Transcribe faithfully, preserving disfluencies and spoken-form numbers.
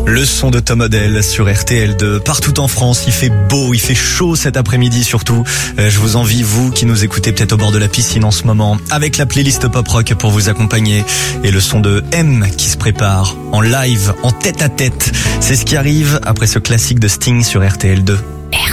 Le son de Tom Odell sur R T L deux. Partout en France, il fait beau, il fait chaud cet après-midi surtout. Euh, je vous envie, vous qui nous écoutez peut-être au bord de la piscine en ce moment, avec la playlist Pop Rock pour vous accompagner. Et le son de M qui se prépare en live, en tête à tête. C'est ce qui arrive après ce classique de Sting sur R T L deux. R